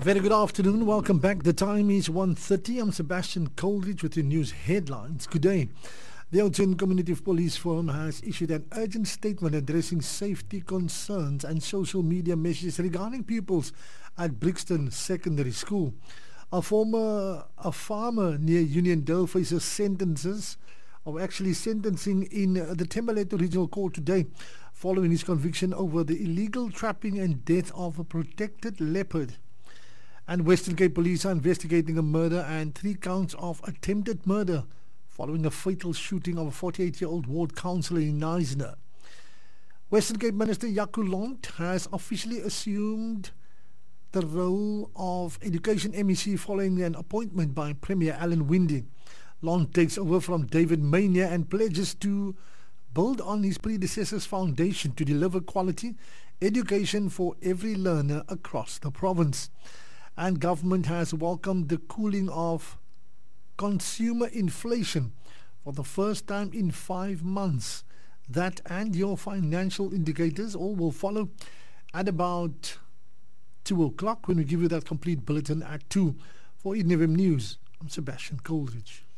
Very good afternoon. Welcome back. The time is 1:30. I'm Sebastian Coleridge with your news headlines. Good day. The Oudtshoorn Community Police Forum has issued an urgent statement addressing safety concerns and social media messages regarding pupils at Brixton Secondary School. A farmer near Uniondale faces sentencing in the Thembalethu Regional Court today following his conviction over the illegal trapping and death of a protected leopard. And Western Cape Police are investigating a murder and 3 counts of attempted murder following a fatal shooting of a 48-year-old ward councillor in Knysna. Western Cape Minister Jaco Lont has officially assumed the role of Education MEC following an appointment by Premier Alan Winding. Lont takes over from David Mania and pledges to build on his predecessor's foundation to deliver quality education for every learner across the province. And government has welcomed the cooling of consumer inflation for the first time in 5 months. That and your financial indicators all will follow at about 2 o'clock when we give you that complete bulletin at 2. For Eden FM News, I'm Sebastian Coleridge.